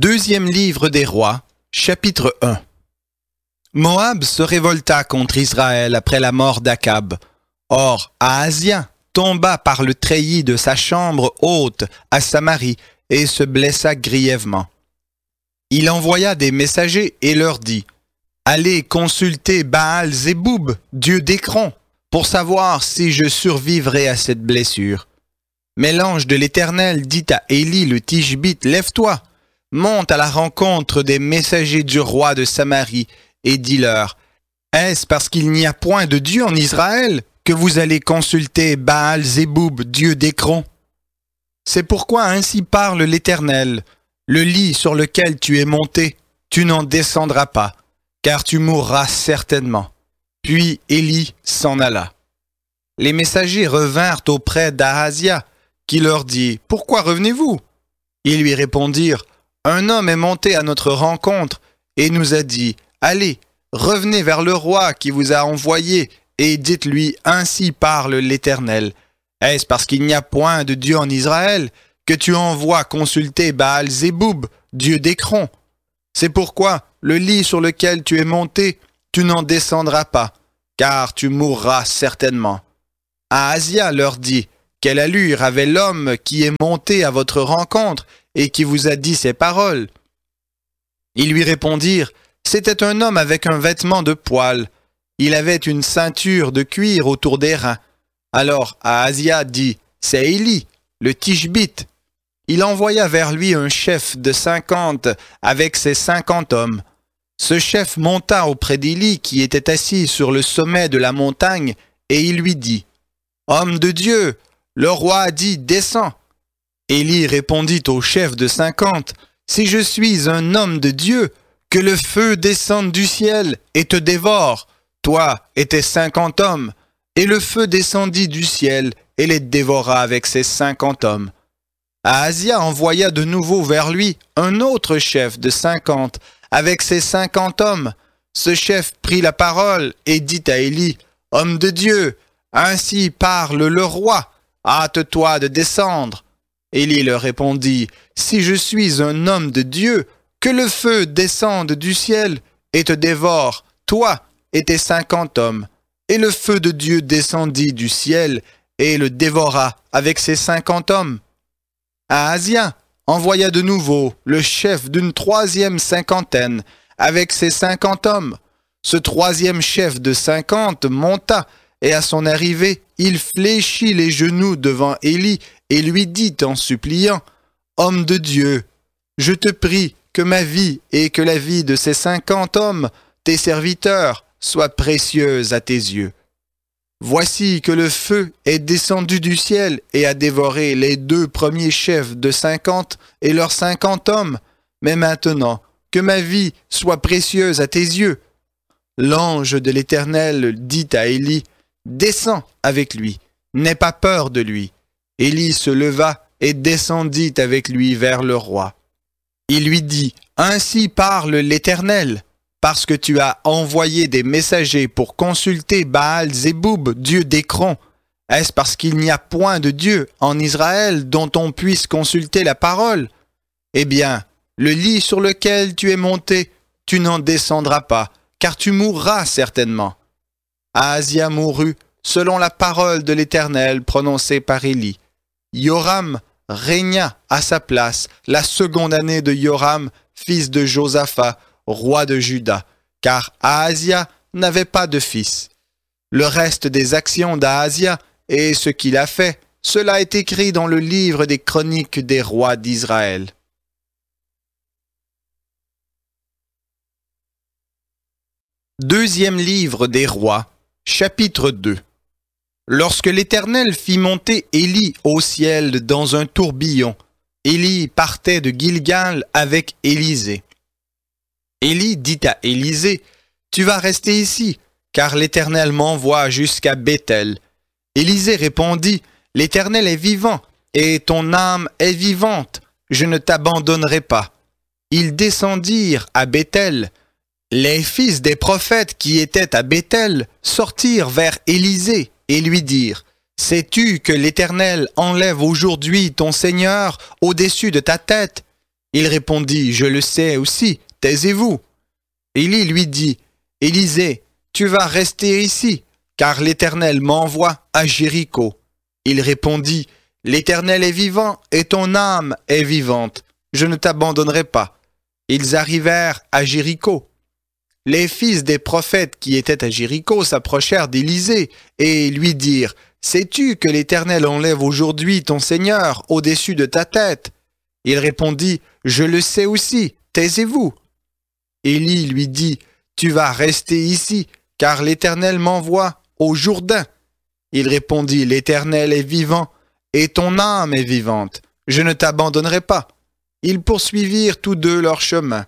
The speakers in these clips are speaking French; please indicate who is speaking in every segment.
Speaker 1: Deuxième livre des rois, chapitre 1. Moab se révolta contre Israël après la mort d'Akab. Or, Ahazia tomba par le treillis de sa chambre haute à Samarie et se blessa grièvement. Il envoya des messagers et leur dit « Allez consulter Baal-Zéboub, dieu d'Écron, pour savoir si je survivrai à cette blessure. » Mais l'ange de l'Éternel dit à Élie le Tishbite « Lève-toi, monte à la rencontre des messagers du roi de Samarie et dis-leur « Est-ce parce qu'il n'y a point de Dieu en Israël que vous allez consulter Baal-Zéboub, dieu d'Écron? C'est pourquoi ainsi parle l'Éternel, le lit sur lequel tu es monté, tu n'en descendras pas, car tu mourras certainement. » Puis Élie s'en alla. Les messagers revinrent auprès d'Ahazia, qui leur dit « Pourquoi revenez-vous » Ils lui répondirent « Un homme est monté à notre rencontre et nous a dit « Allez, revenez vers le roi qui vous a envoyé et dites-lui « Ainsi parle l'Éternel. Est-ce parce qu'il n'y a point de Dieu en Israël que tu envoies consulter Baal-Zéboub, dieu d'Écron? C'est pourquoi le lit sur lequel tu es monté, tu n'en descendras pas, car tu mourras certainement. » Ahazia leur dit « Quelle allure avait l'homme qui est monté à votre rencontre et qui vous a dit ces paroles ?» Ils lui répondirent « C'était un homme avec un vêtement de poil. Il avait une ceinture de cuir autour des reins. » Alors Ahazia dit « C'est Élie, le Tishbite. » Il envoya vers lui un chef de 50 avec ses 50 hommes. Ce chef monta auprès d'Élie qui était assis sur le sommet de la montagne et il lui dit « Homme de Dieu, le roi a dit « Descends ». Élie répondit au chef de 50 « Si je suis un homme de Dieu, que le feu descende du ciel et te dévore, toi et tes 50 hommes. » Et le feu descendit du ciel et les dévora avec ses 50 hommes. Ahazia envoya de nouveau vers lui un autre chef de 50 avec ses 50 hommes. Ce chef prit la parole et dit à Élie, « Homme de Dieu, ainsi parle le roi, hâte-toi de descendre. » Élie leur répondit, « Si je suis un homme de Dieu, que le feu descende du ciel et te dévore, toi et tes 50 hommes. » Et le feu de Dieu descendit du ciel et le dévora avec ses 50 hommes. Ahazia envoya de nouveau le chef d'une troisième cinquantaine avec ses 50 hommes. Ce troisième chef de 50 monta et à son arrivée, il fléchit les genoux devant Élie et lui dit en suppliant « Homme de Dieu, je te prie que ma vie et que la vie de ces 50 hommes, tes serviteurs, soit précieuse à tes yeux. Voici que le feu est descendu du ciel et a dévoré les 2 premiers chefs de 50 et leurs 50 hommes, mais maintenant, que ma vie soit précieuse à tes yeux. » L'ange de l'Éternel dit à Élie, « Descends avec lui, n'aie pas peur de lui. » Élie se leva et descendit avec lui vers le roi. Il lui dit, « Ainsi parle l'Éternel. Parce que tu as envoyé des messagers pour consulter Baal-Zéboub, dieu d'Écron. Est-ce parce qu'il n'y a point de Dieu en Israël dont on puisse consulter la parole? Eh bien, le lit sur lequel tu es monté, tu n'en descendras pas, car tu mourras certainement. » Ahazia mourut selon la parole de l'Éternel prononcée par Élie. Yoram régna à sa place la seconde année de Yoram, fils de Josaphat, roi de Juda, car Ahazia n'avait pas de fils. Le reste des actions d'Ahazia et ce qu'il a fait, cela est écrit dans le livre des chroniques des rois d'Israël. Deuxième livre des rois, chapitre 2. Lorsque l'Éternel fit monter Élie au ciel dans un tourbillon, Élie partait de Gilgal avec Élisée. Élie dit à Élisée, « Tu vas rester ici, car l'Éternel m'envoie jusqu'à Béthel. » Élisée répondit, « L'Éternel est vivant, et ton âme est vivante, je ne t'abandonnerai pas. » Ils descendirent à Béthel. Les fils des prophètes qui étaient à Béthel sortirent vers Élisée et lui dirent, « Sais-tu que l'Éternel enlève aujourd'hui ton Seigneur au-dessus de ta tête? Il répondit, je le sais aussi, taisez-vous. Élie lui dit, Élisée, tu vas rester ici, car l'Éternel m'envoie à Jéricho. Il répondit, l'Éternel est vivant et ton âme est vivante. Je ne t'abandonnerai pas. Ils arrivèrent à Jéricho. Les fils des prophètes qui étaient à Jéricho s'approchèrent d'Élisée et lui dirent, sais-tu que l'Éternel enlève aujourd'hui ton Seigneur au-dessus de ta tête? Il répondit, je le sais aussi, taisez-vous. Élie lui dit, tu vas rester ici, car l'Éternel m'envoie au Jourdain. Il répondit, l'Éternel est vivant et ton âme est vivante. Je ne t'abandonnerai pas. Ils poursuivirent tous deux leur chemin.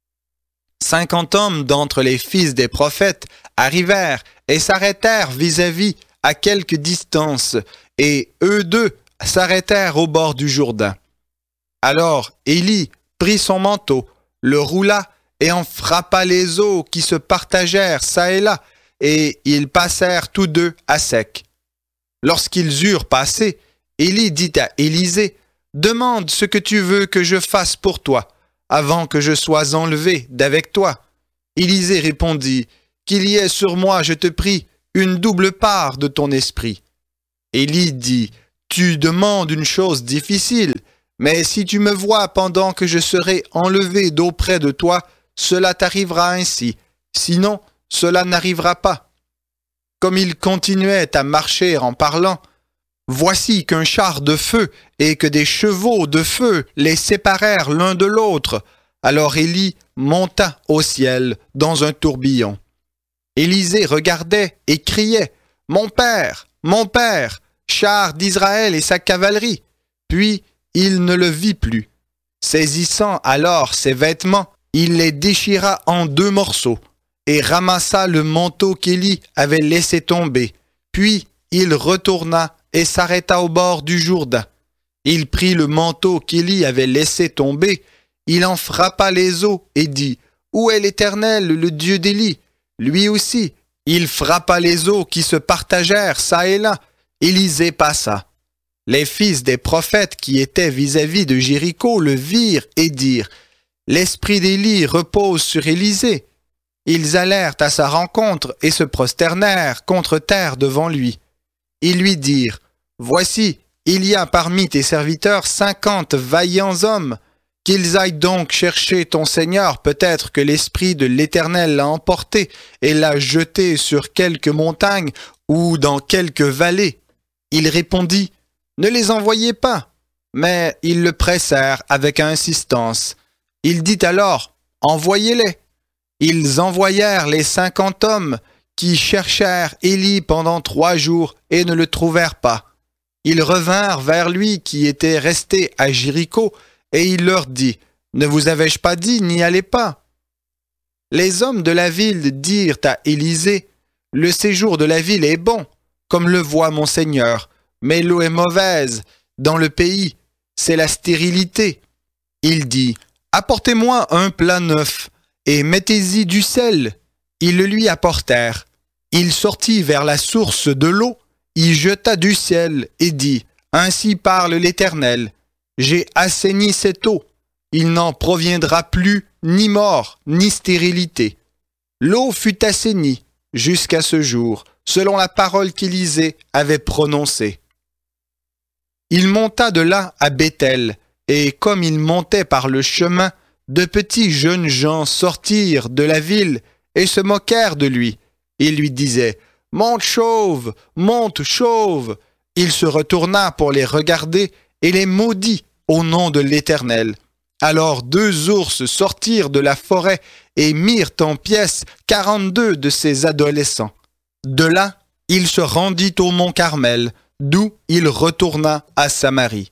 Speaker 1: 50 hommes d'entre les fils des prophètes arrivèrent et s'arrêtèrent vis-à-vis à quelque distance, et eux deux s'arrêtèrent au bord du Jourdain. Alors Élie prit son manteau, le roula et en frappa les eaux qui se partagèrent çà et là, et ils passèrent tous deux à sec. Lorsqu'ils eurent passé, Élie dit à Élisée, « Demande ce que tu veux que je fasse pour toi, avant que je sois enlevé d'avec toi. » Élisée répondit, « Qu'il y ait sur moi, je te prie, une double part de ton esprit. » Élie dit, « Tu demandes une chose difficile, mais si tu me vois pendant que je serai enlevé d'auprès de toi, cela t'arrivera ainsi, sinon cela n'arrivera pas. » Comme il continuait à marcher en parlant, voici qu'un char de feu et que des chevaux de feu les séparèrent l'un de l'autre. Alors Élie monta au ciel dans un tourbillon. Élisée regardait et criait, « Mon père, char d'Israël et sa cavalerie !» Puis il ne le vit plus. Saisissant alors ses vêtements, il les déchira en 2 morceaux et ramassa le manteau qu'Élie avait laissé tomber. Puis il retourna et s'arrêta au bord du Jourdain. Il prit le manteau qu'Élie avait laissé tomber, il en frappa les eaux et dit, « Où est l'Éternel, le Dieu d'Élie ?» Lui aussi, il frappa les eaux qui se partagèrent çà et là. Élisée passa. Les fils des prophètes qui étaient vis-à-vis de Jéricho le virent et dirent, « L'esprit d'Élie repose sur Élisée. » Ils allèrent à sa rencontre et se prosternèrent contre terre devant lui. Ils lui dirent, « Voici, il y a parmi tes serviteurs 50 vaillants hommes. Qu'ils aillent donc chercher ton Seigneur, peut-être que l'Esprit de l'Éternel l'a emporté et l'a jeté sur quelque montagne ou dans quelque vallée. » Il répondit, « Ne les envoyez pas. » Mais ils le pressèrent avec insistance. Il dit alors, « Envoyez-les. » Ils envoyèrent les 50 hommes qui cherchèrent Élie pendant 3 jours et ne le trouvèrent pas. Ils revinrent vers lui qui était resté à Jéricho et il leur dit, « Ne vous avais-je pas dit, n'y allez pas ?» Les hommes de la ville dirent à Élisée, « Le séjour de la ville est bon, comme le voit mon Seigneur, mais l'eau est mauvaise dans le pays, c'est la stérilité. » Il dit, « Apportez-moi un plat neuf et mettez-y du sel. » Ils le lui apportèrent. Il sortit vers la source de l'eau, y jeta du sel et dit, « Ainsi parle l'Éternel. J'ai assaini cette eau. Il n'en proviendra plus ni mort, ni stérilité. » L'eau fut assainie jusqu'à ce jour, selon la parole qu'Élisée avait prononcée. Il monta de là à Béthel, et comme il montait par le chemin, de petits jeunes gens sortirent de la ville et se moquèrent de lui. Ils lui disaient, « Monte chauve, monte chauve !» Il se retourna pour les regarder et les maudit au nom de l'Éternel. Alors 2 ours sortirent de la forêt et mirent en pièces 42 de ses adolescents. De là, il se rendit au mont Carmel, d'où il retourna à Samarie.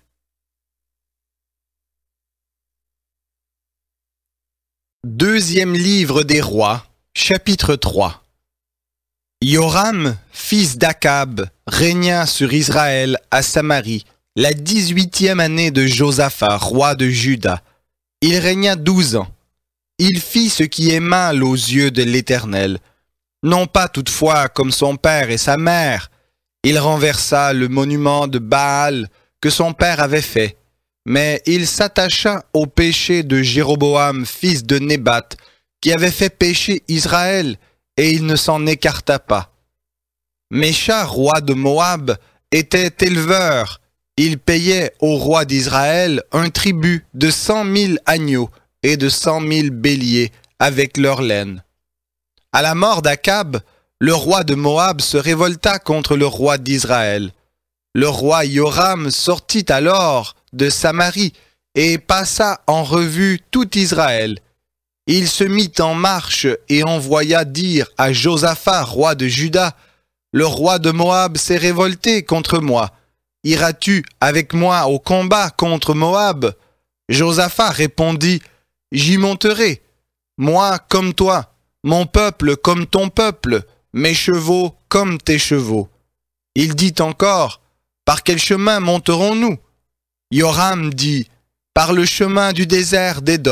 Speaker 1: Deuxième livre des rois, chapitre 3. Yoram, fils d'Akab, régna sur Israël à Samarie, la 18e année de Josaphat, roi de Juda. Il régna 12 ans. Il fit ce qui est mal aux yeux de l'Éternel, non pas toutefois comme son père et sa mère. Il renversa le monument de Baal que son père avait fait. Mais il s'attacha au péché de Jéroboam, fils de Nébat, qui avait fait pécher Israël, et il ne s'en écarta pas. Mécha, roi de Moab, était éleveur. Il payait au roi d'Israël un tribut de 100 000 agneaux et de 100 000 béliers avec leur laine. À la mort d'Akab, le roi de Moab se révolta contre le roi d'Israël. Le roi Yoram sortit alors de Samarie et passa en revue tout Israël. Il se mit en marche et envoya dire à Josaphat, roi de Juda, « Le roi de Moab s'est révolté contre moi. Iras-tu avec moi au combat contre Moab ?» Josaphat répondit, « J'y monterai, moi comme toi, mon peuple comme ton peuple, mes chevaux comme tes chevaux. » Il dit encore, « Par quel chemin monterons-nous » Yoram dit, « Par le chemin du désert d'Édom. »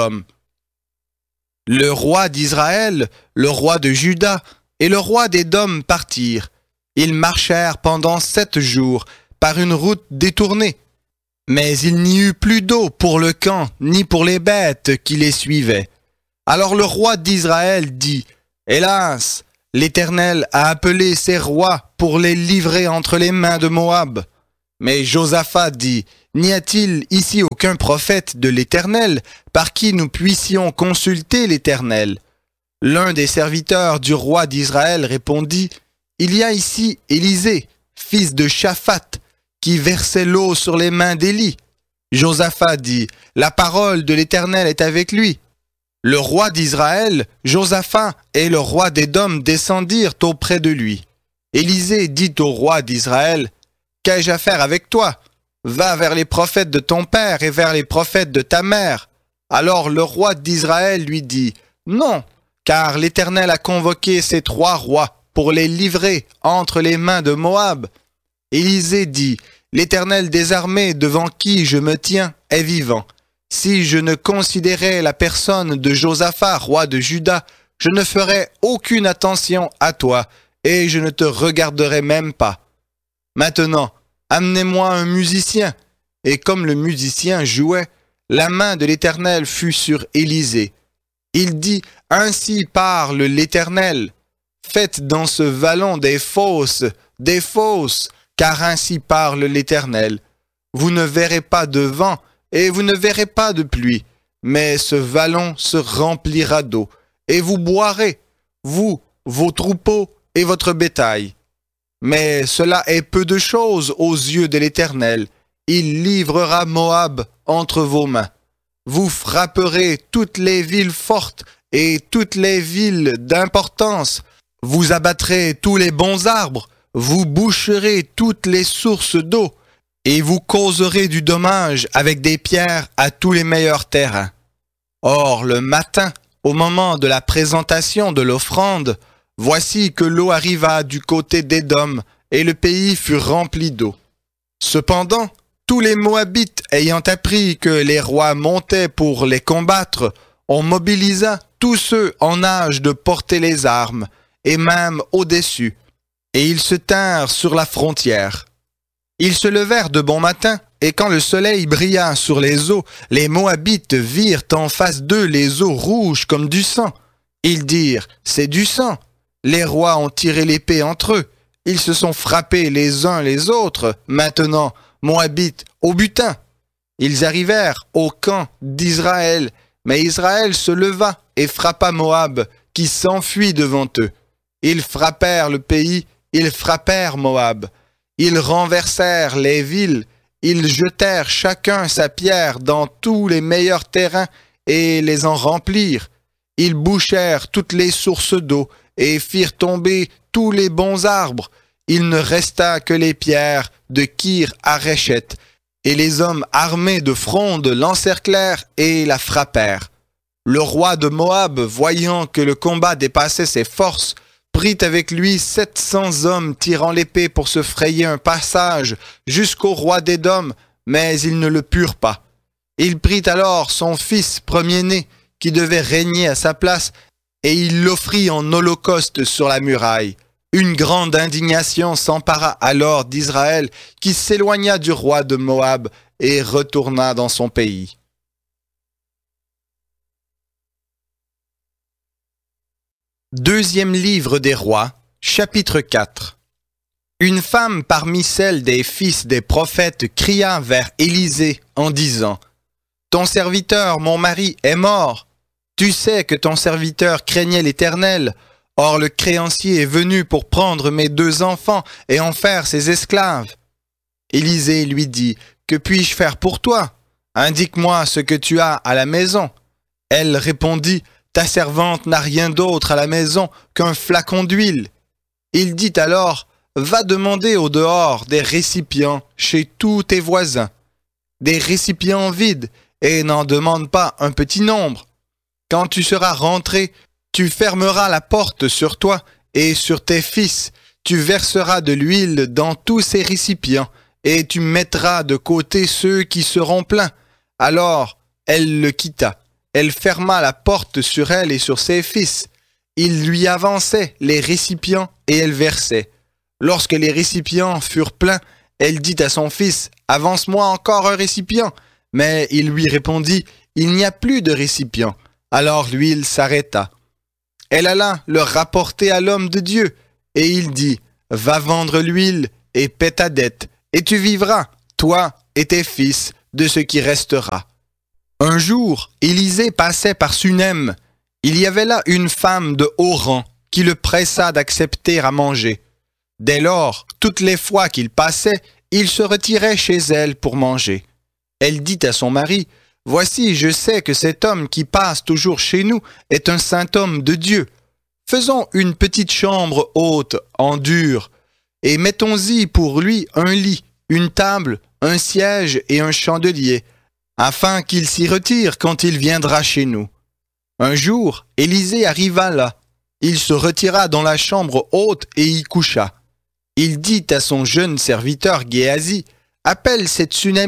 Speaker 1: Le roi d'Israël, le roi de Juda et le roi d'Édom partirent. Ils marchèrent pendant 7 jours par une route détournée. Mais il n'y eut plus d'eau pour le camp ni pour les bêtes qui les suivaient. Alors le roi d'Israël dit, « Hélas, l'Éternel a appelé ses rois pour les livrer entre les mains de Moab. » Mais Josaphat dit, « N'y a-t-il ici aucun prophète de l'Éternel par qui nous puissions consulter l'Éternel ?» L'un des serviteurs du roi d'Israël répondit, « Il y a ici Élisée, fils de Shaphat, qui versait l'eau sur les mains d'Élie. » Josaphat dit, « La parole de l'Éternel est avec lui. » Le roi d'Israël, Josaphat et le roi d'Édom descendirent auprès de lui. Élisée dit au roi d'Israël, « Qu'ai-je à faire avec toi ? Va vers les prophètes de ton père et vers les prophètes de ta mère. » Alors le roi d'Israël lui dit, « Non, car l'Éternel a convoqué ces 3 rois pour les livrer entre les mains de Moab. » Élisée dit, « L'Éternel des armées devant qui je me tiens est vivant. Si je ne considérais la personne de Josaphat, roi de Juda, je ne ferais aucune attention à toi, et je ne te regarderais même pas. Maintenant, amenez-moi un musicien. » Et comme le musicien jouait, la main de l'Éternel fut sur Élisée. Il dit, « Ainsi parle l'Éternel. Faites dans ce vallon des fosses, car ainsi parle l'Éternel. Vous ne verrez pas de vent, et vous ne verrez pas de pluie, mais ce vallon se remplira d'eau, et vous boirez, vous, vos troupeaux et votre bétail. Mais cela est peu de chose aux yeux de l'Éternel. Il livrera Moab entre vos mains. Vous frapperez toutes les villes fortes et toutes les villes d'importance. Vous abattrez tous les bons arbres, vous boucherez toutes les sources d'eau, et vous causerez du dommage avec des pierres à tous les meilleurs terrains. Or, le matin, au moment de la présentation de l'offrande, voici que l'eau arriva du côté d'Édom, et le pays fut rempli d'eau. Cependant, tous les Moabites ayant appris que les rois montaient pour les combattre, on mobilisa tous ceux en âge de porter les armes, et même au-dessus, et ils se tinrent sur la frontière. Ils se levèrent de bon matin, et quand le soleil brilla sur les eaux, les Moabites virent en face d'eux les eaux rouges comme du sang. Ils dirent, « C'est du sang. » Les rois ont tiré l'épée entre eux. Ils se sont frappés les uns les autres. Maintenant, Moabites, au butin. Ils arrivèrent au camp d'Israël, mais Israël se leva et frappa Moab, qui s'enfuit devant eux. Ils frappèrent le pays, ils frappèrent Moab. Ils renversèrent les villes, ils jetèrent chacun sa pierre dans tous les meilleurs terrains et les en remplirent. Ils bouchèrent toutes les sources d'eau et firent tomber tous les bons arbres. Il ne resta que les pierres de Kir Hareshet, et les hommes armés de frondes l'encerclèrent et la frappèrent. Le roi de Moab, voyant que le combat dépassait ses forces, prit avec lui 700 hommes tirant l'épée pour se frayer un passage jusqu'au roi d'Édom, mais ils ne le purent pas. Il prit alors son fils premier-né, qui devait régner à sa place, et il l'offrit en holocauste sur la muraille. Une grande indignation s'empara alors d'Israël, qui s'éloigna du roi de Moab, et retourna dans son pays. Deuxième livre des Rois, chapitre 4. Une femme parmi celles des fils des prophètes cria vers Élisée en disant « Ton serviteur, mon mari, est mort. Tu sais que ton serviteur craignait l'Éternel. Or le créancier est venu pour prendre mes 2 enfants et en faire ses esclaves. » Élisée lui dit « Que puis-je faire pour toi? Indique-moi ce que tu as à la maison. » Elle répondit « Ta servante n'a rien d'autre à la maison qu'un flacon d'huile. » Il dit alors « Va demander au dehors des récipients chez tous tes voisins, des récipients vides, et n'en demande pas un petit nombre. Quand tu seras rentré, tu fermeras la porte sur toi et sur tes fils, tu verseras de l'huile dans tous ces récipients, et tu mettras de côté ceux qui seront pleins. » Alors elle le quitta. Elle ferma la porte sur elle et sur ses fils. Il lui avançait les récipients et elle versait. Lorsque les récipients furent pleins, elle dit à son fils « Avance-moi encore un récipient. » Mais il lui répondit « Il n'y a plus de récipient. » Alors l'huile s'arrêta. Elle alla le rapporter à l'homme de Dieu, et il dit « Va vendre l'huile et paie ta dette, et tu vivras, toi et tes fils, de ce qui restera. » Un jour, Élisée passait par Sunem. Il y avait là une femme de haut rang qui le pressa d'accepter à manger. Dès lors, toutes les fois qu'il passait, il se retirait chez elle pour manger. Elle dit à son mari « Voici, je sais que cet homme qui passe toujours chez nous est un saint homme de Dieu. Faisons une petite chambre haute en dur, et mettons-y pour lui un lit, une table, un siège et un chandelier, afin qu'il s'y retire quand il viendra chez nous. » Un jour, Élisée arriva là. Il se retira dans la chambre haute et y coucha. Il dit à son jeune serviteur Géasi, « Appelle cette Sunamite. »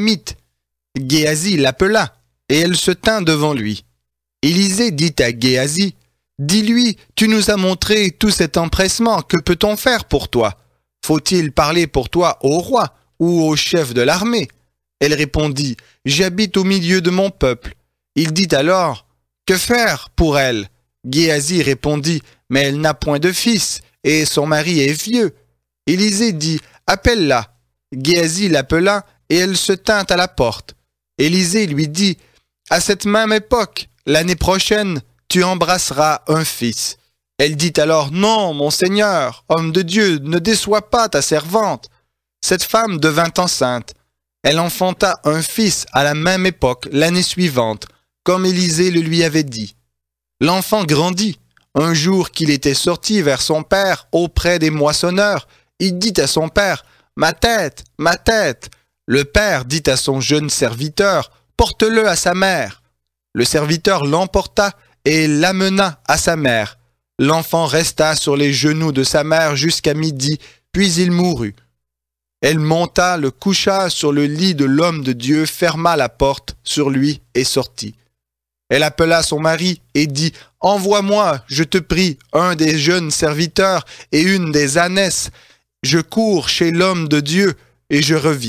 Speaker 1: Géasi l'appela, et elle se tint devant lui. Élisée dit à Géasi, « Dis-lui, tu nous as montré tout cet empressement, que peut-on faire pour toi? Faut-il parler pour toi au roi ou au chef de l'armée? » Elle répondit, « J'habite au milieu de mon peuple. » Il dit alors, « Que faire pour elle? » Géasi répondit, « Mais elle n'a point de fils, et son mari est vieux. » Élisée dit, « Appelle-la. » Géasi l'appela, et elle se tint à la porte. Élisée lui dit, « À cette même époque, l'année prochaine, tu embrasseras un fils. » Elle dit alors, « Non, mon Seigneur, homme de Dieu, ne déçois pas ta servante. » Cette femme devint enceinte. Elle enfanta un fils à la même époque, l'année suivante, comme Élisée le lui avait dit. L'enfant grandit. Un jour qu'il était sorti vers son père auprès des moissonneurs, il dit à son père, « Ma tête, ma tête !» Le père dit à son jeune serviteur, « Porte-le à sa mère. » Le serviteur l'emporta et l'amena à sa mère. L'enfant resta sur les genoux de sa mère jusqu'à midi, puis il mourut. Elle monta, le coucha sur le lit de l'homme de Dieu, ferma la porte sur lui et sortit. Elle appela son mari et dit, « Envoie-moi, je te prie, un des jeunes serviteurs et une des ânesses. Je cours chez l'homme de Dieu et je reviens. »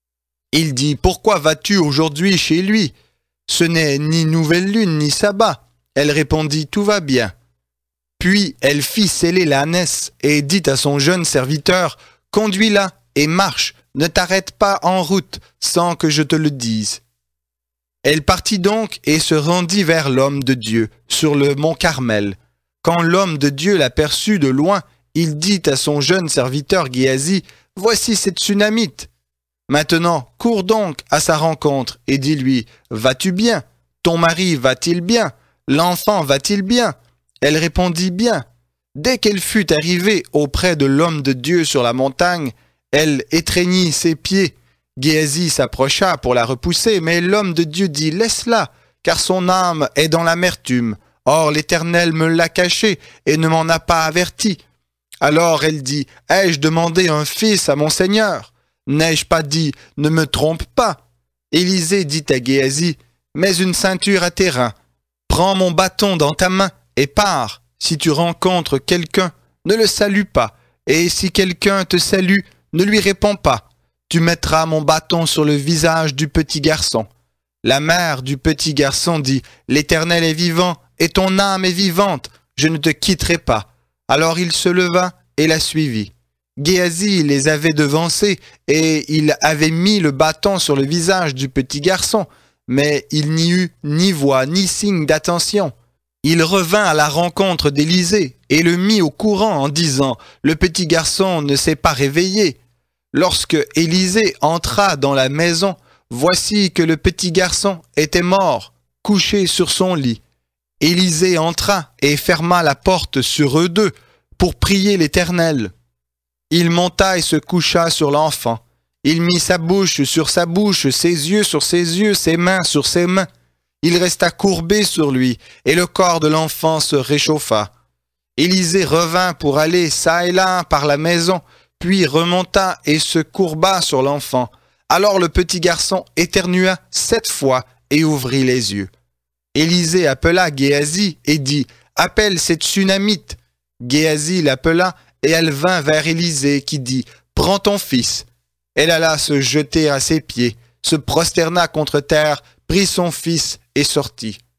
Speaker 1: Il dit, « Pourquoi vas-tu aujourd'hui chez lui? Ce n'est ni nouvelle lune ni sabbat. » Elle répondit, « Tout va bien. » Puis elle fit sceller l'ânesse et dit à son jeune serviteur, « Conduis-la et marche, ne t'arrête pas en route sans que je te le dise. » Elle partit donc et se rendit vers l'homme de Dieu, sur le mont Carmel. Quand l'homme de Dieu l'aperçut de loin, il dit à son jeune serviteur Géasi, « Voici cette Sunamite. Maintenant, cours donc à sa rencontre et dis-lui, « Vas-tu bien? Ton mari va-t-il bien? L'enfant va-t-il bien? » Elle répondit, « Bien. » Dès qu'elle fut arrivée auprès de l'homme de Dieu sur la montagne, elle étreignit ses pieds. Géasi s'approcha pour la repousser, mais l'homme de Dieu dit, « Laisse-la, car son âme est dans l'amertume. Or l'Éternel me l'a caché et ne m'en a pas averti. » Alors elle dit, « Ai-je demandé un fils à mon Seigneur? N'ai-je pas dit, ne me trompe pas? » Élisée dit à Géasi, « Mets une ceinture à tes reins. Prends mon bâton dans ta main et pars. Si tu rencontres quelqu'un, ne le salue pas. Et si quelqu'un te salue, ne lui réponds pas. tu mettras mon bâton sur le visage du petit garçon. » La mère du petit garçon dit, « L'Éternel est vivant, et ton âme est vivante, je ne te quitterai pas. » Alors il se leva et la suivit. Géhazi les avait devancés, et il avait mis le bâton sur le visage du petit garçon, mais il n'y eut ni voix ni signe d'attention. Il revint à la rencontre d'Élisée et le mit au courant en disant, « Le petit garçon ne s'est pas réveillé. » Lorsque Élisée entra dans la maison, voici que le petit garçon était mort, couché sur son lit. Élisée entra et ferma la porte sur eux deux pour prier l'Éternel. Il monta et se coucha sur l'enfant. Il mit sa bouche sur sa bouche, ses yeux sur ses yeux, ses mains sur ses mains. Il resta courbé sur lui, et le corps de l'enfant se réchauffa. Élisée revint pour aller çà et là par la maison, puis remonta et se courba sur l'enfant. Alors le petit garçon éternua 7 fois et ouvrit les yeux. Élisée appela Géhazi et dit, « Appelle cette Sunamite. » Géhazi l'appela, et elle vint vers Élisée qui dit, « Prends ton fils. » Elle alla se jeter à ses pieds, se prosterna contre terre, prit son fils et sortit.